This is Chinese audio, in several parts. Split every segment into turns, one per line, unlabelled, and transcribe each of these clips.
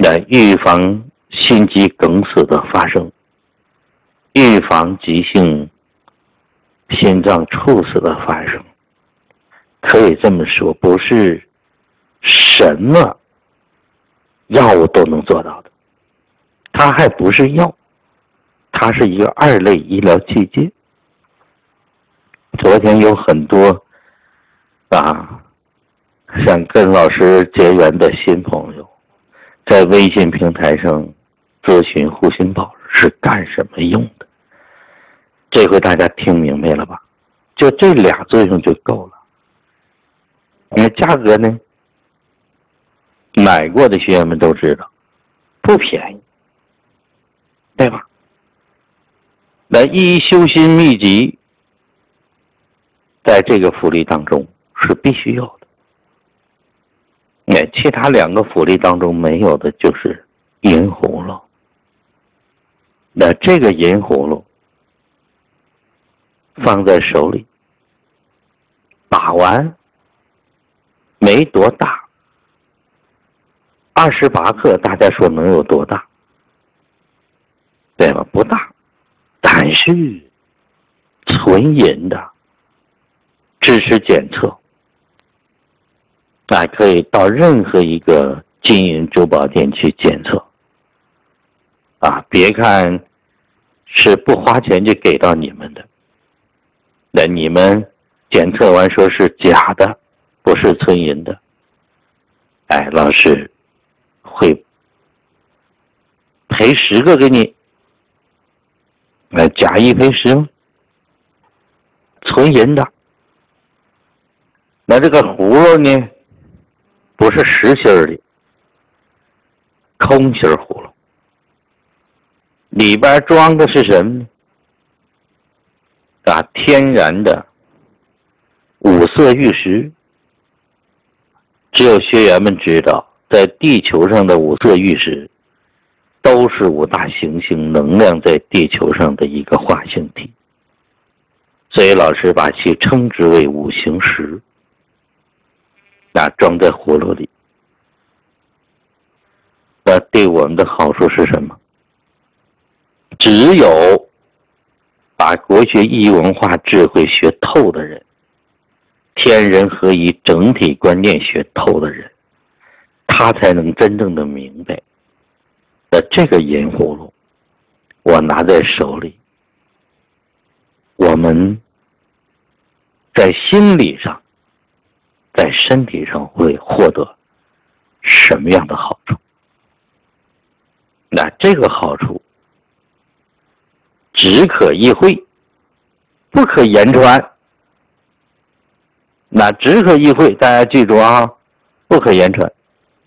来预防心肌梗死的发生，预防急性心脏猝死的发生。可以这么说，不是什么药物都能做到的，它还不是药，它是一个二类医疗器械。昨天有很多想跟老师结缘的新朋友在微信平台上咨询护心宝是干什么用的，这回大家听明白了吧？就这俩作用就够了。你看价格呢，买过的学员们都知道不便宜，对吧？那一修心秘籍在这个福利当中是必须有的。其他两个福利当中没有的就是银葫芦。那这个银葫芦放在手里把玩没多大，28克，大家说能有多大？对吧？不大，但是纯银的，支持检测，可以到任何一个金银珠宝店去检测。别看是不花钱就给到你们的，那你们检测完说是假的，不是纯银的，老师会赔10个给你，假一赔10，纯银的。那这个葫芦呢，不是实心的，空心葫芦，里边装的是什么呢？天然的五色玉石。只有学员们知道，在地球上的五色玉石都是5大行星能量在地球上的一个化性体，所以老师把其称之为五行石。装在葫芦里，那对我们的好处是什么？只有把国学意义文化智慧学透的人，天人合一整体观念学透的人，他才能真正的明白，那这个银葫芦我拿在手里，我们在心理上在身体上会获得什么样的好处？那这个好处只可意会，不可言传。那只可意会，大家记住啊，不可言传。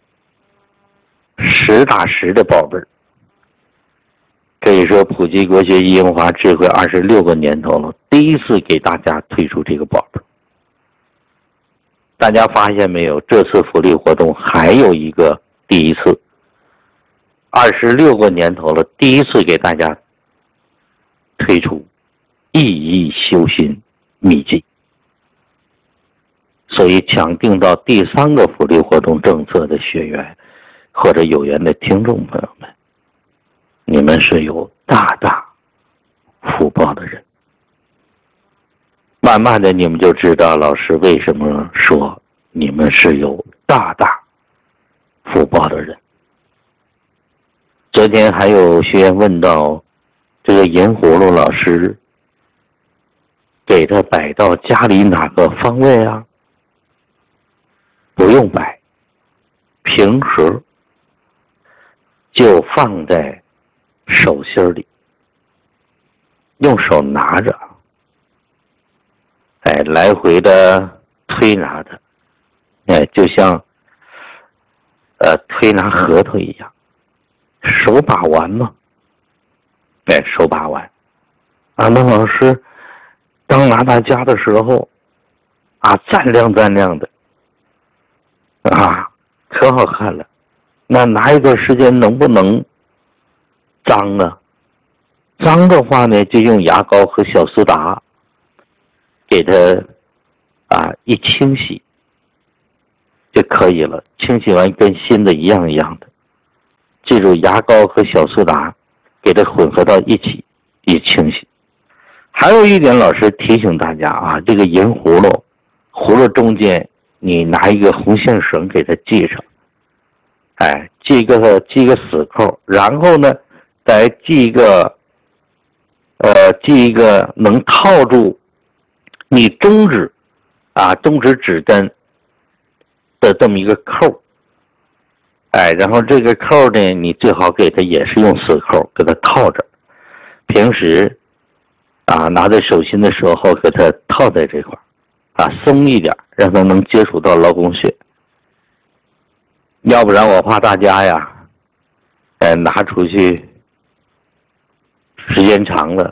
实打实的宝贝儿，可以说普及国学意义文化智慧26个年头了，第一次给大家推出这个宝贝儿。大家发现没有？这次福利活动还有一个第一次，26个年头了，第一次给大家推出意义修心秘籍。所以抢订到第3个福利活动政策的学员或者有缘的听众朋友们，你们是有大大福报的人。慢慢的你们就知道老师为什么说你们是有大大福报的人。昨天还有学员问到这个银葫芦，老师给他摆到家里哪个方位啊？不用摆，平时就放在手心里，用手拿着，来回的推拿它，就像推拿核桃一样，手把玩嘛，手把玩。那老师刚拿到家的时候，锃亮锃亮的，可好看了。那拿一段时间能不能脏啊？脏的话呢，就用牙膏和小苏打给它一清洗就可以了，清洗完跟新的一样的。 记住牙膏和小苏打给它混合到一起一清洗。还有一点，老师提醒大家啊，这个银葫芦，葫芦中间你拿一个红线绳给它系上，系个死扣，然后呢再系一个能套住你中指指针的这么一个扣，然后这个扣呢，你最好给它也是用死扣给它套着，平时拿在手心的时候给它套在这块松一点，让它能接触到劳宫穴。要不然我怕大家呀拿出去时间长了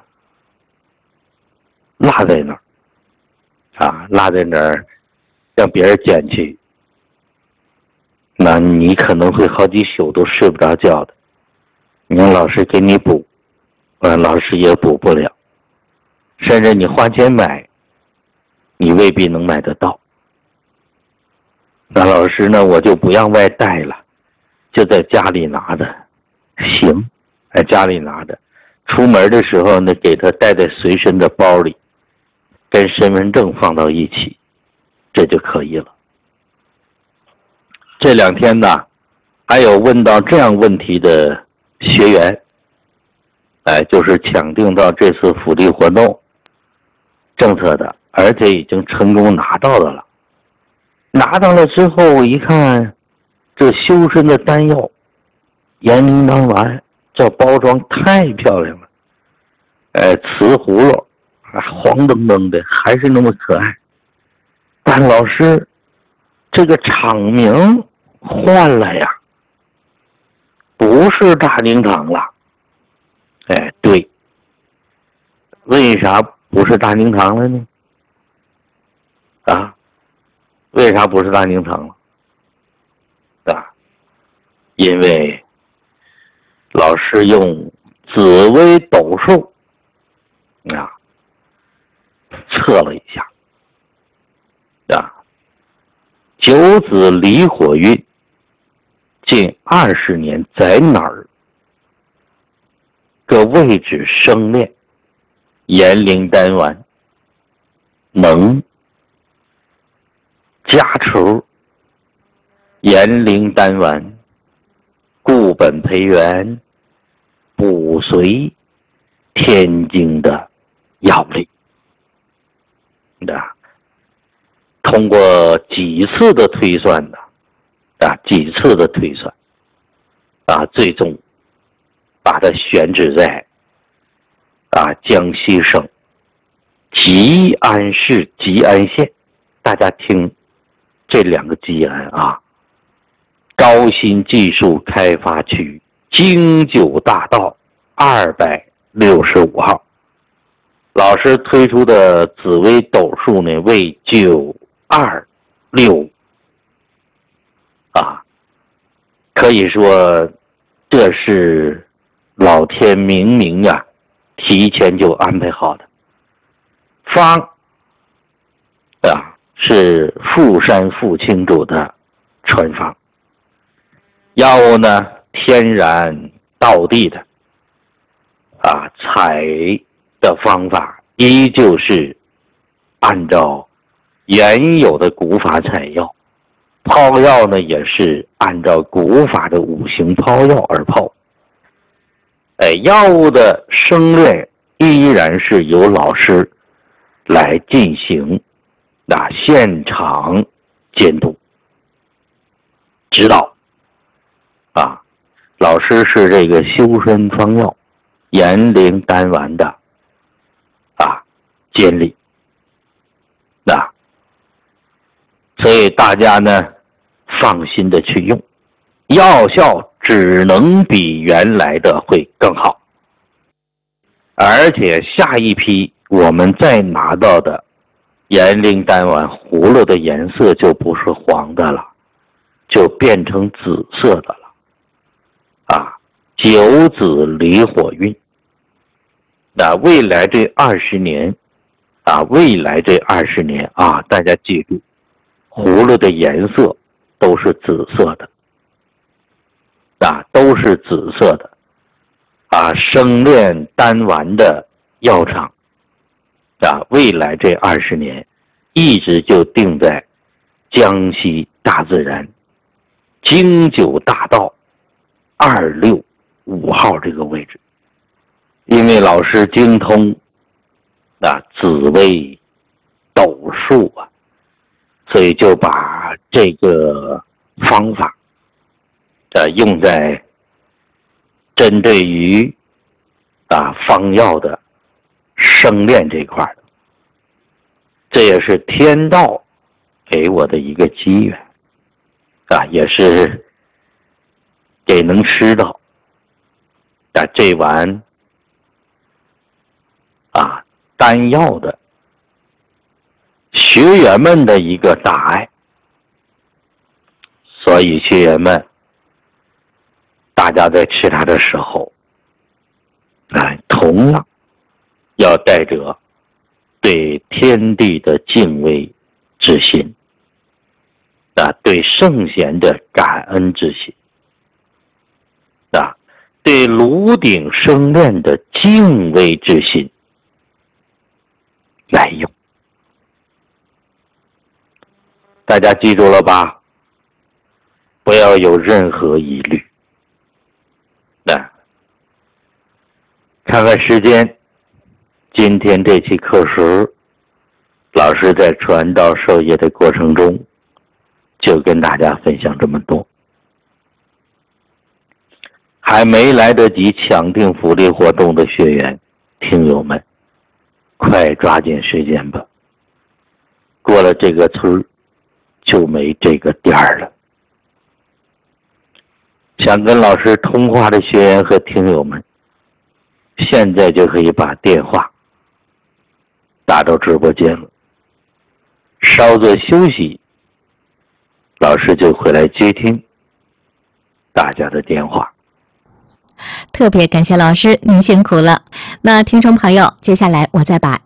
落在那儿落在那儿让别人捡去，那你可能会好几宿都睡不着觉的。你让老师给你补，老师也补不了，甚至你花钱买，你未必能买得到。那老师呢，我就不让外带了，就在家里拿着。行，在家里拿着，出门的时候呢，给他带在随身的包里，跟身份证放到一起，这就可以了。这2天呢，还有问到这样问题的学员，就是抢订到这次福利活动政策的，而且已经成功拿到的了。拿到了之后，我一看这修身的丹药延龄丹丸，这包装太漂亮了，瓷葫芦黄澄澄的，还是那么可爱。但老师这个厂名换了呀，不是大宁堂了。对，为啥不是大宁堂了呢？为啥不是大宁堂了？因为老师用紫微斗数测了一下九子离火运近20年在哪儿个位置生炼延龄丹丸能家除延龄丹丸固本培元补髓天经的要领通过几次的推算最终把它选址在江西省吉安市吉安县。大家听这2个吉安高新技术开发区京九大道265号。老师推出的紫微斗数呢为926可以说这是老天明明提前就安排好的。方是富山副清主的传方，药物呢天然道地的采的方法依旧是按照原有的古法采药，泡药呢也是按照古法的5行泡药而泡。药物的生炼依然是由老师来进行现场监督指导老师是这个修身方药延龄丹丸的监理所以大家呢放心的去用，药效只能比原来的会更好。而且下一批我们再拿到的延龄丹丸葫芦的颜色就不是黄的了，就变成紫色的了九子离火运。未来这20年大家记住，葫芦的颜色都是紫色的。 都是紫色的生炼丹丸的药厂未来这20年一直就定在江西大自然京九大道265号这个位置。因为老师精通紫微斗数所以就把这个方法用在针对于方药的生炼这块的。这也是天道给我的一个机缘也是给能吃到这碗丹药的学员们的一个大爱。所以学员们，大家在吃它的时候同样要带着对天地的敬畏之心对圣贤的感恩之心对炉鼎生炼的敬畏之心来用。大家记住了吧？不要有任何疑虑。看看时间，今天这期课时，老师在传道授业的过程中，就跟大家分享这么多。还没来得及抢订福利活动的学员听友们，快抓紧时间吧，过了这个村就没这个店了。想跟老师通话的学员和听友们，现在就可以把电话打到直播间了，稍作休息，老师就回来接听大家的电话。
特别感谢老师，您辛苦了。那听众朋友，接下来我再把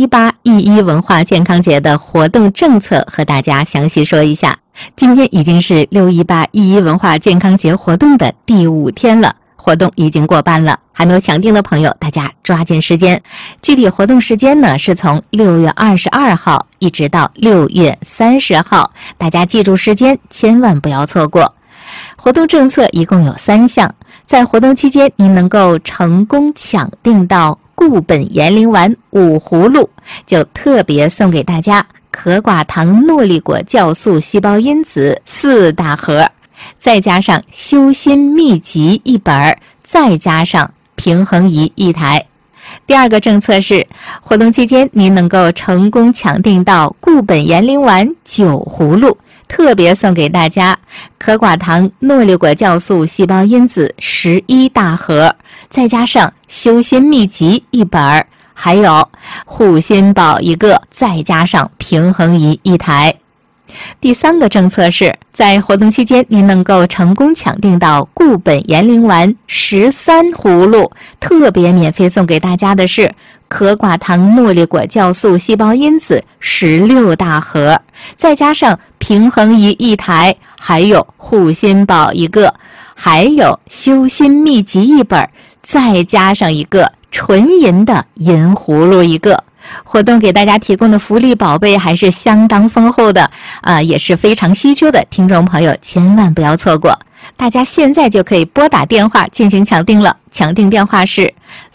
61811文化健康节的活动政策和大家详细说一下。今天已经是61811文化健康节活动的第5天了，活动已经过半了，还没有抢订的朋友，大家抓紧时间。具体活动时间呢，是从6月22号一直到6月30号，大家记住时间，千万不要错过。活动政策一共有3项，在活动期间您能够成功抢订到固本延龄丸5葫芦，就特别送给大家可寡糖诺丽果酵素细胞因子4大盒，再加上修心秘籍1本，再加上平衡仪1台。第2个政策是，活动期间您能够成功抢订到固本延龄丸9葫芦，特别送给大家可寡糖诺丽果酵素细胞因子11大盒，再加上修心秘籍1本，还有护心宝1个，再加上平衡仪1台。第3个政策是，在活动期间您能够成功抢订到固本延龄丸13葫芦，特别免费送给大家的是可寡糖诺丽果酵素细胞因子16大盒，再加上平衡仪1台，还有护心宝1个，还有修心秘籍1本，再加上一个纯银的银葫芦1个。活动给大家提供的福利宝贝还是相当丰厚的也是非常稀缺的，听众朋友千万不要错过。大家现在就可以拨打电话进行抢订了，抢订电话是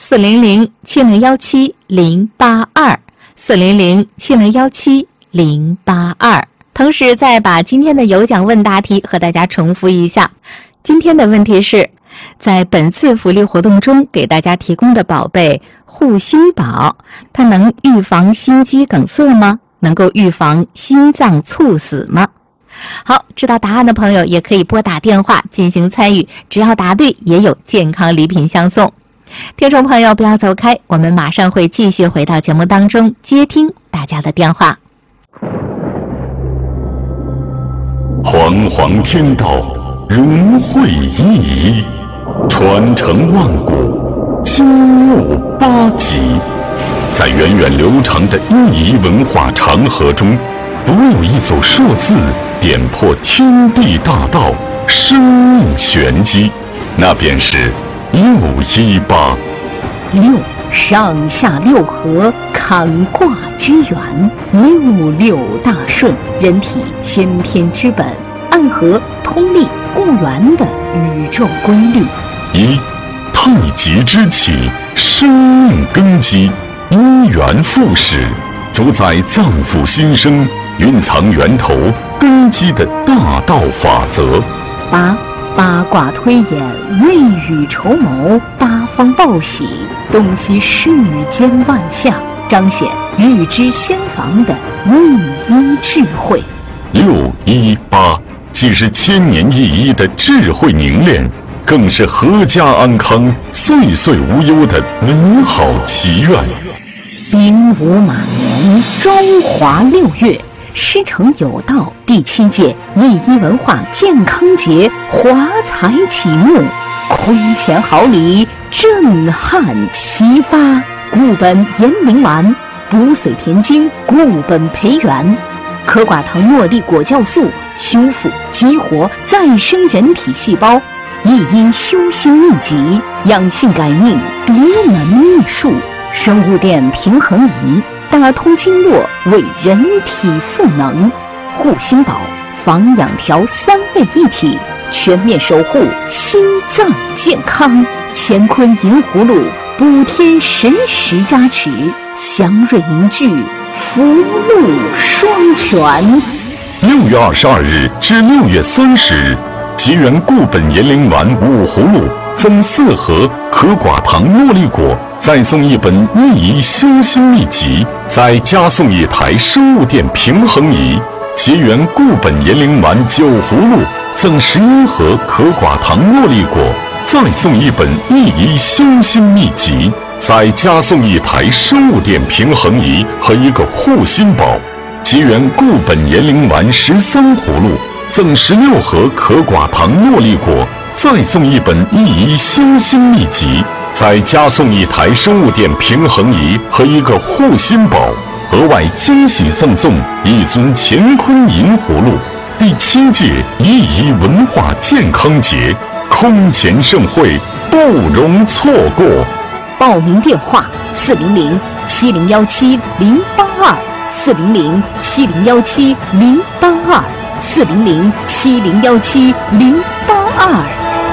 400-7017-082 400-7017-082。同时再把今天的有奖问答题和大家重复一下。今天的问题是，在本次福利活动中给大家提供的宝贝护心宝，它能预防心肌梗塞吗？能够预防心脏猝死吗？好，知道答案的朋友也可以拨打电话进行参与，只要答对也有健康礼品相送。听众朋友不要走开，我们马上会继续回到节目当中接听大家的电话。
煌煌天道，融汇一仪，传承万古，经牒八极。在源远流长的一仪文化长河中，不有一组数字点破天地大道，生命玄机， 那便是618。
6上下六合，坎卦之源，6大顺，人体先天之本，暗合通历固元的宇宙规律。
1太极之气，生命根基，因缘复始，主宰脏腑心生，蕴藏源头根基的大道法则。
8八卦推演，未雨绸缪，八方报喜，洞悉世间万象，彰显预知先防的未一智慧。
618既是千年一一的智慧凝练，更是阖家安康、岁岁无忧的美好祈愿。
丙午马年，中华6月，师承有道第7届11文化健康节华彩启幕，空前好礼，震撼齐发。固本延龄丸，补髓填精，固本培元。可寡糖诺丽果酵素修复激活再生人体细胞，一因修心秘籍，养性改命独门秘术。生物电平衡仪打通经络，为人体赋能。护心宝防养调3位一体，全面守护心脏健康。乾坤银葫芦补天神识加持，祥瑞凝聚，福禄双全。
6月22日至6月30日，吉源固本延龄丸5葫芦分4盒可寡糖诺丽果，再送1本1仪修心秘籍，再加送1台生物电平衡仪。吉源固本延龄丸9葫芦赠11盒可寡糖诺丽果，再送1本1仪修心秘籍，再加送1台生物电平衡仪和1个护心宝。吉源固本延龄丸13葫芦赠16盒可寡糖诺丽果，再送1本1仪修心秘籍，再加送1台生物电平衡仪和1个护心宝。额外惊喜赠送1尊乾坤银葫芦。第7届11文化健康节空前盛会，不容错过。
报名电话：400-7017-082。400-7017-082。400-7017-082。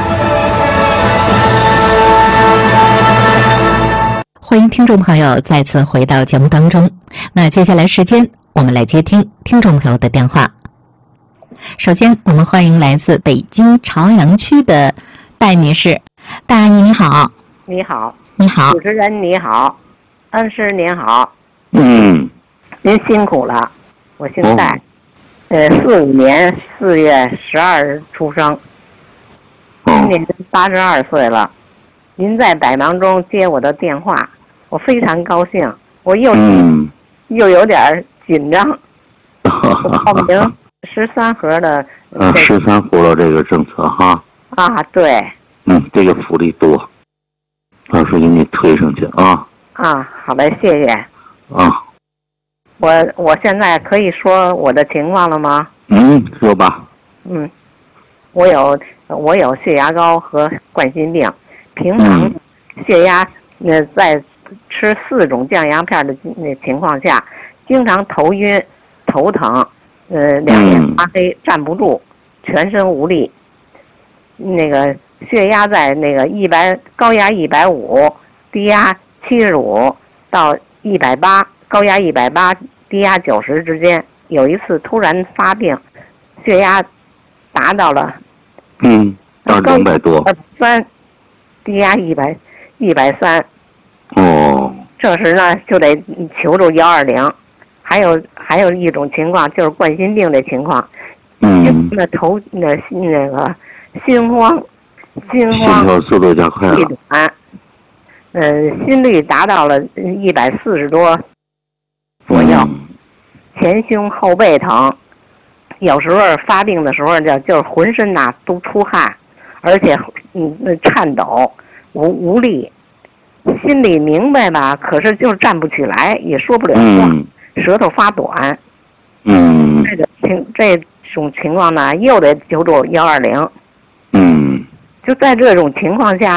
欢迎听众朋友再次回到节目当中。那接下来时间，我们来接听听众朋友的电话。首先，我们欢迎来自北京朝阳区的戴女士。戴阿姨你好。
你好。
你好。
主持人你好，恩师您好。
嗯，
您辛苦了。我姓戴，45年4月12日出生，今年82岁了。您在百忙中接我的电话，我非常高兴，我又有点紧张。我报名13盒的
13葫芦这个政策哈。
啊，对。
这个福利多，到时候给你推上去啊。
啊，好嘞，谢谢。
啊。
我现在可以说我的情况了吗？
说吧。
我有血压高和冠心病，平常血压在吃4种降压片的情况下，经常头晕、头疼，两眼发黑，站不住，全身无力。那个血压在那个高压150，低压75到180，高压180，低压90之间。有一次突然发病，血压达到了
到200多
，3，低压130。
哦。
这时呢就得求助120。还有一种情况就是冠心病的情况，那头那个心慌，心
跳速度加快了，
心率达到了140多左右，前胸后背疼，有时候发病的时候就是浑身都出汗，而且颤抖无力，心里明白吧，可是就是站不起来，也说不了话，舌头发短。这种情况呢，又得求助120。 就在这种情况下